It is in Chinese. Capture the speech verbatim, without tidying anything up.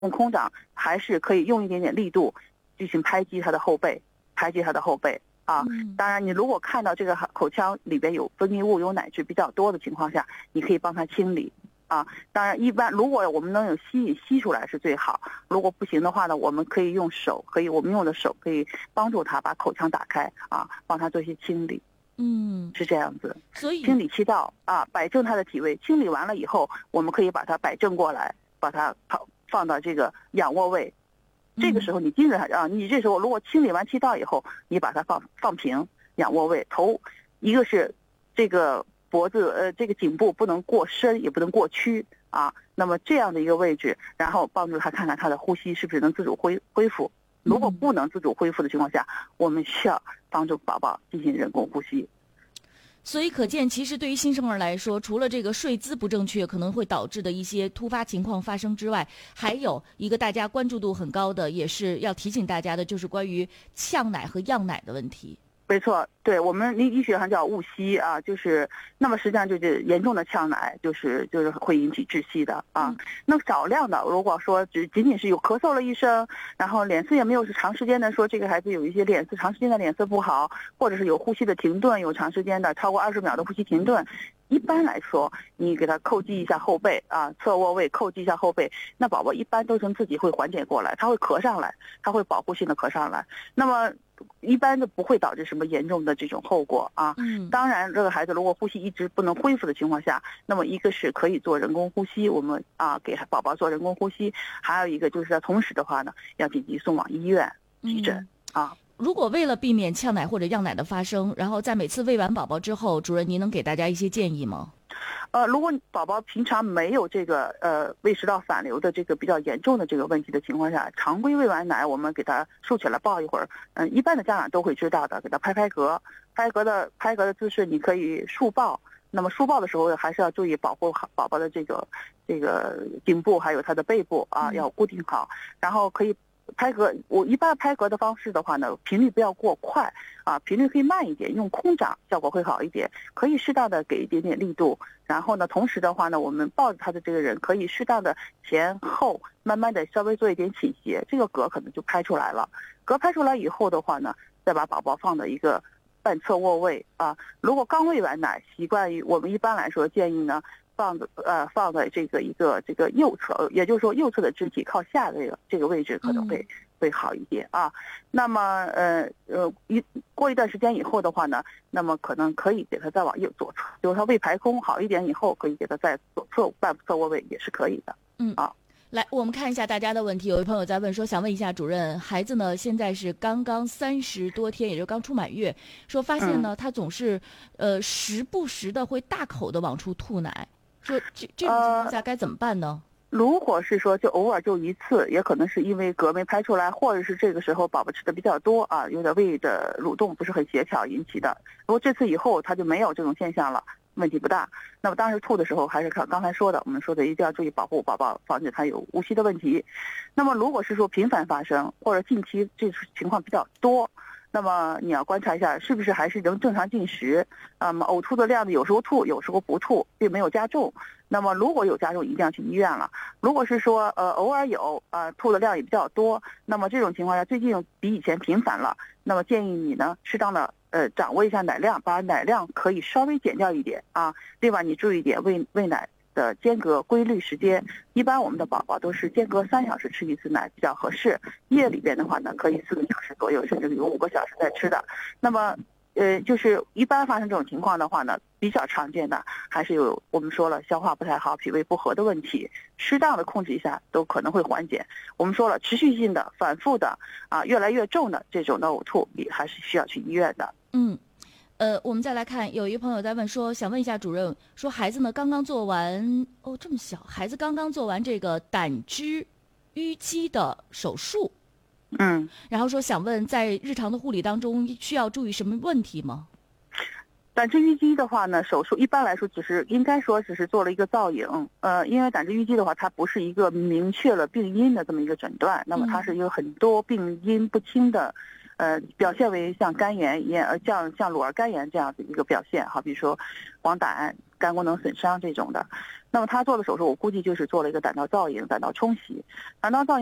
用空掌还是可以用一点点力度进行拍击他的后背，拍击他的后背啊。当然，你如果看到这个口腔里边有分泌物、有奶汁比较多的情况下，你可以帮他清理啊。当然，一般如果我们能有吸引吸出来是最好，如果不行的话呢，我们可以用手，可以我们用的手可以帮助他把口腔打开啊，帮他做一些清理。 嗯， 是这样子。 所以清理气道啊，摆正他的体位。清理完了以后，我们可以把它摆正过来，把它放放到这个仰卧位。这个时候你精神啊，你这时候如果清理完气道以后，你把它放放平，仰卧位，头一个是这个脖子呃这个颈部不能过深，也不能过屈啊。那么这样的一个位置，然后帮助他看看他的呼吸是不是能自主恢恢复。如果不能自主恢复的情况下，我们需要帮助宝宝进行人工呼吸。 所以可见，其实对于新生儿来说，除了这个睡姿不正确可能会导致的一些突发情况发生之外，还有一个大家关注度很高的，也是要提醒大家的，就是关于呛奶和漾奶的问题。 没错，对，我们医医学上叫误吸啊，就是那么实际上就是严重的呛奶，就是就是会引起窒息的啊。嗯、那少量的，如果说只仅仅是有咳嗽了一声，然后脸色也没有是长时间的说这个孩子有一些脸色长时间的脸色不好，或者是有呼吸的停顿，有长时间的超过二十秒的呼吸停顿。一般来说，你给他叩击一下后背啊，侧卧位叩击一下后背，那宝宝一般都从自己会缓解过来，他会咳上来，他会保护性的咳上来。那么一般的不会导致什么严重的这种后果啊。嗯，当然，这个孩子如果呼吸一直不能恢复的情况下，那么一个是可以做人工呼吸，我们啊给宝宝做人工呼吸，还有一个就是在同时的话呢，要紧急送往医院急诊、嗯、啊。 如果为了避免呛奶或者漾奶的发生，然后在每次喂完宝宝之后，主任您能给大家一些建议吗？ 呃，如果宝宝平常没有这个呃胃食道反流的这个比较严重的这个问题的情况下，常规喂完奶，我们给他竖起来抱一会儿，嗯、呃，一般的家长都会知道的，给他拍拍嗝，拍嗝的拍嗝的姿势你可以竖抱。那么竖抱的时候还是要注意保护好宝宝的这个这个颈部还有他的背部啊，要固定好，然后可以。拍嗝，我一般拍嗝的方式的话呢，频率不要过快啊，频率可以慢一点，用空掌效果会好一点，可以适当的给一点点力度，然后呢，同时的话呢，我们抱着他的这个人可以适当的前后慢慢的稍微做一点倾斜，这个嗝可能就拍出来了。嗝拍出来以后的话呢，再把宝宝放到一个半侧卧位啊。如果刚喂完奶，习惯于我们一般来说建议呢。放的呃放在这个一个这个右侧，也就是说右侧的肢体靠下的这个这个位置可能会、嗯、会好一点啊。那么呃呃一过一段时间以后的话呢，那么可能可以给他再往右左侧，就是他胃排空好一点以后，可以给他在左侧半侧卧位也是可以的。 嗯啊，来我们看一下大家的问题。有一朋友在问说，想问一下主任，孩子呢现在是刚刚三十多天，也就刚出满月，说发现呢、嗯、他总是呃时不时的会大口的往出吐奶。说这这种情况下该怎么办呢？ 呃、如果是说就偶尔就一次，也可能是因为嗝没拍出来，或者是这个时候宝宝吃的比较多啊，有点胃的蠕动不是很协调引起的。如果这次以后他就没有这种现象了，问题不大。那么当时吐的时候，还是看刚才说的，我们说的一定要注意保护宝宝，防止他有呼吸的问题。那么如果是说频繁发生，或者近期这情况比较多。那么你要观察一下，是不是还是能正常进食？那么呕吐的量呢，有时候吐，有时候不吐，并没有加重。那么如果有加重，一定要去医院了。如果是说呃偶尔有呃吐的量也比较多，那么这种情况下最近比以前频繁了，那么建议你呢适当的呃掌握一下奶量，把奶量可以稍微减掉一点啊。另外你注意一点喂喂奶的间隔规律时间，一般我们的宝宝都是间隔三小时吃一次奶比较合适。夜里边的话呢，可以四个小时左右，甚至有五个小时在吃的。那么，呃，就是一般发生这种情况的话呢，比较常见的还是有我们说了消化不太好、脾胃不和的问题，适当的控制一下都可能会缓解。我们说了，持续性的、反复的啊，越来越重的这种的呕吐，也还是需要去医院的。 嗯。呃，我们再来看，有一个朋友在问说，想问一下主任，说孩子呢刚刚做完，哦这么小，孩子刚刚做完这个胆汁淤积的手术， 嗯， 然后说想问，在日常的护理当中需要注意什么问题吗？ 胆汁淤积的话呢，手术一般来说只是应该说只是做了一个造影，呃，因为胆汁淤积的话，它不是一个明确了病因的这么一个诊断，那么它是一个很多病因不清的。呃，表现为像肝炎一样，呃，像像乳儿肝炎这样的一个表现哈，比如说黄疸、 肝功能损伤这种的。那么他做的手术，我估计就是做了一个胆道造影、胆道冲洗。胆道造影